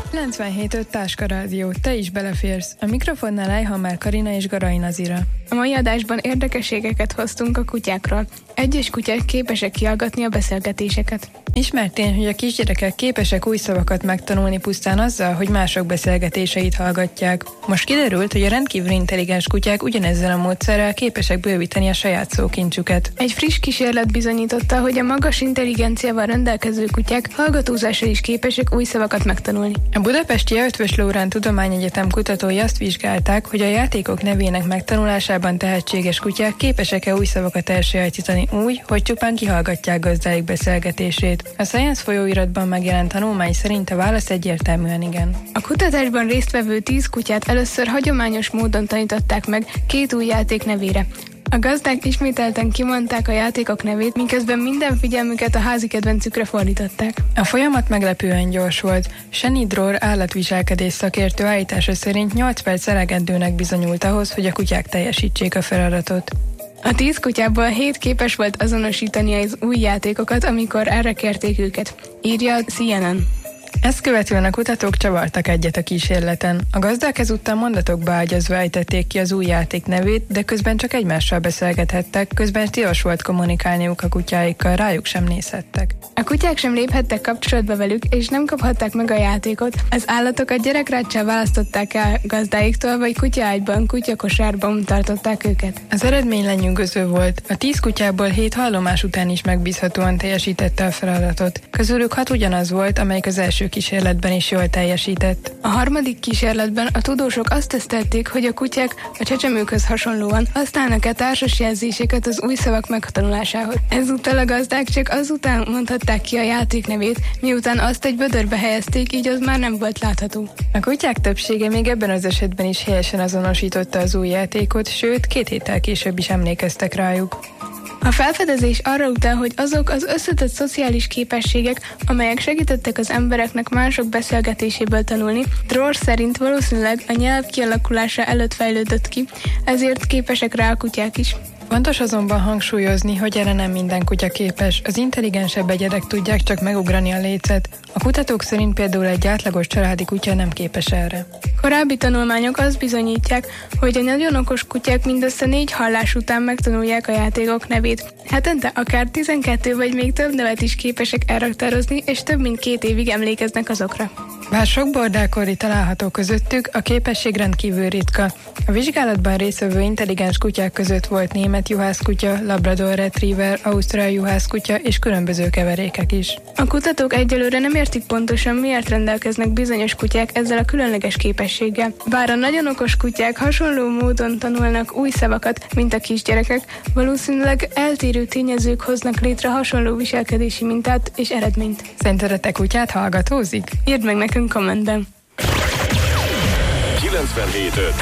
97.5 Táska Rádió, te is beleférsz. A mikrofonnál Ejhammer Karina és Garai Nazira. A mai adásban érdekességeket hoztunk a kutyákról. Egyes kutyák képesek kihallgatni a beszélgetéseket. Ismert tény, hogy a kisgyerekek képesek új szavakat megtanulni pusztán azzal, hogy mások beszélgetéseit hallgatják. Most kiderült, hogy a rendkívül intelligens kutyák ugyanezzel a módszerrel képesek bővíteni a saját szókincsüket. Egy friss kísérlet bizonyította, hogy a magas intelligenciával rendelkező kutyák hallgatózással is képesek új szavakat megtanulni. A budapesti Eötvös Loránd Tudományegyetem kutatói azt vizsgálták, hogy a játékok nevének megtanulásában tehetséges kutyák képesek-e új szavakat elsajátítani úgy, hogy csupán kihallgatják gazdáik beszélgetését. A Science folyóiratban megjelent tanulmány szerint a válasz egyértelműen igen. A kutatásban résztvevő 10 kutyát először hagyományos módon tanították meg 2 új játék nevére. A gazdák ismételten kimondták a játékok nevét, miközben minden figyelmüket a házi kedvencükre fordították. A folyamat meglepően gyors volt. Shani Dror állatviselkedés szakértő állítása szerint 8 perc elegendőnek bizonyult ahhoz, hogy a kutyák teljesítsék a feladatot. A 10 kutyából 7 képes volt azonosítani az új játékokat, amikor erre kérték őket, írja a CNN. Ezt követően a kutatók csavartak egyet a kísérleten. A gazdák ezúttal mondatokba ágyazva ejtették ki az új játék nevét, de közben csak egymással beszélgethettek, közben tilos volt kommunikálniuk a kutyáikkal, rájuk sem nézhettek. A kutyák sem léphettek kapcsolatba velük, és nem kaphatták meg a játékot. Az állatokat gyerekráccsal választották el gazdáiktól, vagy kutyaágyban, kutyakosárban tartották őket. Az eredmény lenyűgöző volt. A 10 kutyából 7 hallomás után is megbízhatóan teljesítette a feladatot. Közülük 6 ugyanaz volt, amelyik az első kísérletben is jól teljesített. A harmadik kísérletben a tudósok azt tesztelték, hogy a kutyák a csecsemőkhöz hasonlóan használnak-e társas jelzéseket az új szavak megtanulásához. Ezúttal a gazdák csak azután mondhatták ki a játék nevét, miután azt egy vödörbe helyezték, így az már nem volt látható. A kutyák többsége még ebben az esetben is helyesen azonosította az új játékot, sőt 2 héttel később is emlékeztek rájuk. A felfedezés arra utal, hogy azok az összetett szociális képességek, amelyek segítettek az embereknek mások beszélgetéséből tanulni, Dror szerint valószínűleg a nyelv kialakulása előtt fejlődött ki, ezért képesek rá a kutyák is. Fontos azonban hangsúlyozni, hogy erre nem minden kutya képes. Az intelligensebb egyedek tudják csak megugrani a lécet. A kutatók szerint például egy átlagos családi kutya nem képes erre. Korábbi tanulmányok azt bizonyítják, hogy a nagyon okos kutyák mindössze 4 hallás után megtanulják a játékok nevét. Hetente akár 12 vagy még több nevet is képesek elraktározni, és több mint 2 évig emlékeznek azokra. Bár sok bordákolli található közöttük, a képesség rendkívül ritka. A vizsgálatban résztvevő intelligens kutyák között volt német juhászkutya, labrador retriever, ausztrál juhászkutya és különböző keverékek is. A kutatók egyelőre nem értik pontosan, miért rendelkeznek bizonyos kutyák ezzel a különleges képességgel. Bár a nagyon okos kutyák hasonló módon tanulnak új szavakat, mint a kisgyerekek, valószínűleg eltérő tényezők hoznak létre hasonló viselkedési mintát és eredményt. Szerinted a te kutyát hallgatózik? Írd meg nekünk kommentben! 97.5